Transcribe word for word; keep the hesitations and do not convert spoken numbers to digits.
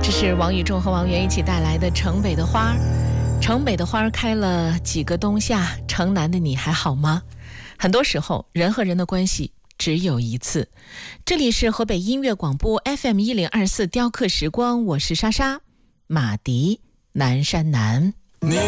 这是王宇仲和王源一起带来的城北的花。城北的花开了几个冬夏，城南的你还好吗？很多时候人和人的关系只有一次。这里是河北音乐广播 F M 一零二四雕刻时光，我是莎莎。马迪南山南。